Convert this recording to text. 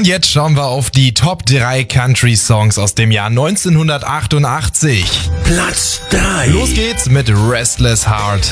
Und jetzt schauen wir auf die Top 3 Country Songs aus dem Jahr 1988. Platz 3. Los geht's mit Restless Heart.